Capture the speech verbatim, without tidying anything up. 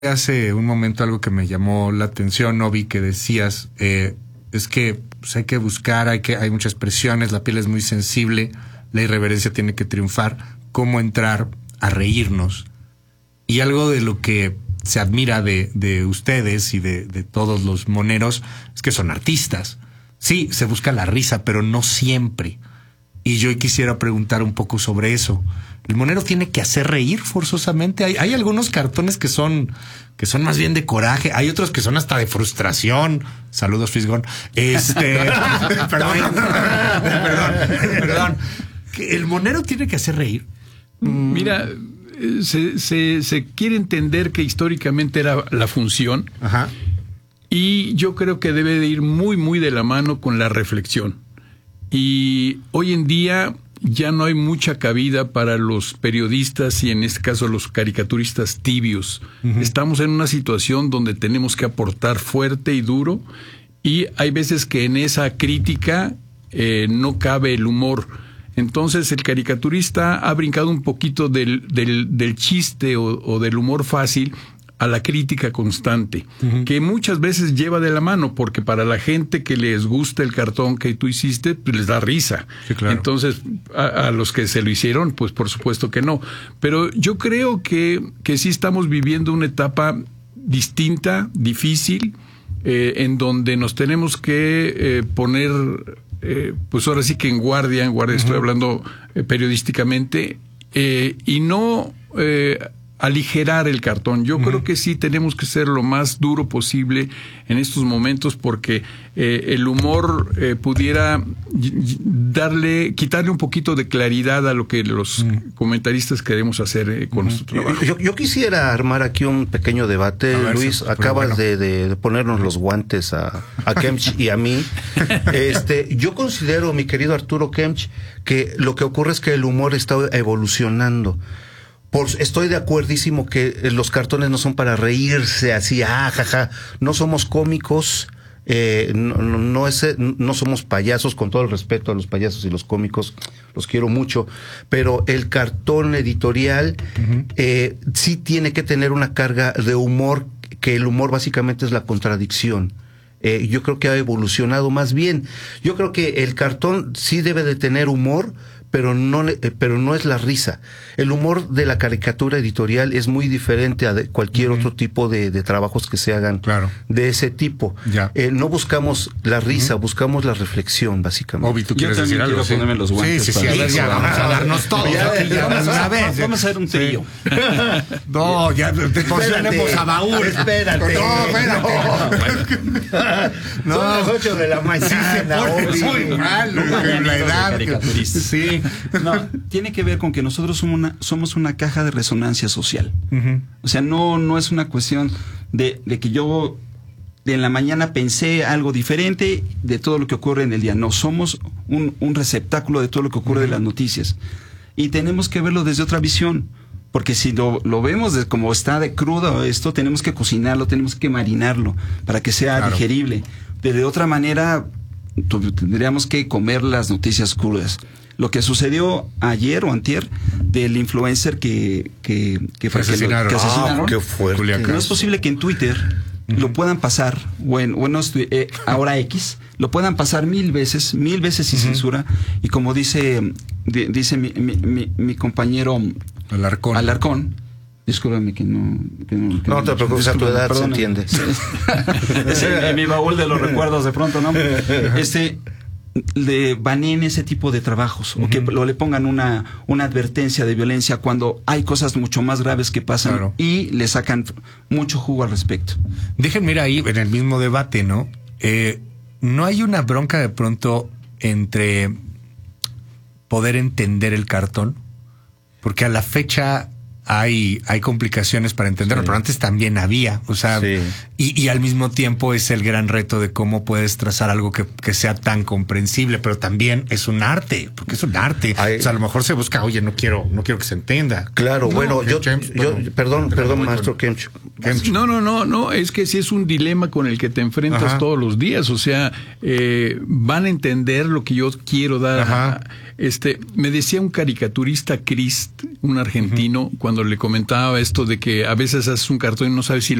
Hace un momento algo que me llamó la atención, Obi, que decías, eh, es que pues, hay que buscar, hay que hay muchas presiones, la piel es muy sensible, la irreverencia tiene que triunfar, cómo entrar a reírnos. Y algo de lo que se admira de, de ustedes y de, de todos los moneros es que son artistas. Sí, se busca la risa, pero no siempre. Y yo quisiera preguntar un poco sobre eso. ¿El monero tiene que hacer reír forzosamente? Hay, hay algunos cartones que son, que son más bien de coraje. Hay otros que son hasta de frustración. Saludos, Fisgón. Este, perdón, perdón, perdón. ¿El monero tiene que hacer reír? Mira, se, se, se quiere entender que históricamente era la función. Ajá. Y yo creo que debe de ir muy, muy de la mano con la reflexión. Y hoy en día ya no hay mucha cabida para los periodistas y en este caso los caricaturistas tibios. Uh-huh. Estamos en una situación donde tenemos que aportar fuerte y duro y hay veces que en esa crítica eh, no cabe el humor. Entonces el caricaturista ha brincado un poquito del, del, del chiste o, o del humor fácil a la crítica constante, uh-huh. que muchas veces lleva de la mano, porque para la gente que les gusta el cartón que tú hiciste, pues les da risa. Sí, claro. Entonces, a, a los que se lo hicieron, pues por supuesto que no. Pero yo creo que, que sí estamos viviendo una etapa distinta, difícil, eh, en donde nos tenemos que eh, poner, eh, pues ahora sí que en guardia, en guardia, uh-huh. estoy hablando eh, periodísticamente, eh, y no... Eh, aligerar el cartón. Yo uh-huh. creo que sí tenemos que ser lo más duro posible en estos momentos porque eh, el humor eh, pudiera darle, quitarle un poquito de claridad a lo que los uh-huh. comentaristas queremos hacer eh, con uh-huh. nuestro trabajo. Yo, yo quisiera armar aquí un pequeño debate. Ver, Luis, sí, acabas bueno. de, de ponernos los guantes a, a Kemch y a mí. Este, yo considero, mi querido Arturo Kemch, que lo que ocurre es que el humor está evolucionando. Por, estoy de acuerdísimo que los cartones no son para reírse así, ah, jaja, no somos cómicos, eh, no, no, no, es, no somos payasos, con todo el respeto a los payasos y los cómicos, los quiero mucho, pero el cartón editorial uh-huh. eh, sí tiene que tener una carga de humor, que el humor básicamente es la contradicción. Eh, yo creo que ha evolucionado más bien. Yo creo que el cartón sí debe de tener humor, pero no, eh, pero no es la risa. El humor de la caricatura editorial es muy diferente a de cualquier uh-huh. otro tipo de, de trabajos que se hagan claro. de ese tipo. Ya. Eh, no buscamos la risa, uh-huh. buscamos la reflexión, básicamente. Obi, ¿tú quieres decir quiero algo? ponerme los guantes. Sí, sí, sí. A ver, ya vamos a darnos todos. Ya, ya, vamos, a, vez. vamos a hacer un trío. Sí. No, ya te posicionemos a baúl. Espérate. No, espérate. No, son las ocho de la mañana. Sí, se muy mal, la edad. Sí. No, tiene que ver con que nosotros somos una, somos una caja de resonancia social. Uh-huh. O sea, no, no es una cuestión de, de que yo de en la mañana pensé algo diferente de todo lo que ocurre en el día. No, somos un, un receptáculo de todo lo que ocurre uh-huh. de las noticias. Y tenemos que verlo desde otra visión. Porque si lo, lo vemos de como está de crudo esto, tenemos que cocinarlo, tenemos que marinarlo para que sea claro. digerible. De, de otra manera, tendríamos que comer las noticias crudas. Lo que sucedió ayer o antier del influencer que, que, que, que asesinaron. Que asesinaron. Ah, qué fuerte. No es posible que en Twitter uh-huh. lo puedan pasar, o en, o en eh, ahora X, lo puedan pasar mil veces, mil veces sin uh-huh. censura. Y como dice, di, dice mi, mi, mi, mi compañero Alarcón. Alarcón, discúlpame que no... Que no, que no te preocupes, a tu edad perdón, se entiende. Es en mi baúl de los recuerdos de pronto, ¿no? Este... le baneen ese tipo de trabajos uh-huh. o que lo, le pongan una, una advertencia de violencia cuando hay cosas mucho más graves que pasan claro. y le sacan mucho jugo al respecto. Déjenme ir ahí en el mismo debate, ¿no? Eh, ¿no hay una bronca de pronto entre poder entender el cartón? Porque a la fecha hay, hay complicaciones para entenderlo, sí. pero antes también había, o sea, sí. y, y al mismo tiempo es el gran reto de cómo puedes trazar algo que, que sea tan comprensible, pero también es un arte, porque es un arte. Hay... O sea, a lo mejor se busca, oye, no quiero, no quiero que se entienda. Claro, no, bueno, yo, James, yo, bueno, perdón, perdón, maestro Kemch. No, no, no, no, es que sí es un dilema con el que te enfrentas Ajá. todos los días, o sea, eh, van a entender lo que yo quiero dar. Ajá. Este, me decía un caricaturista, Crist, un argentino, uh-huh. cuando le comentaba esto de que a veces haces un cartón y no sabes si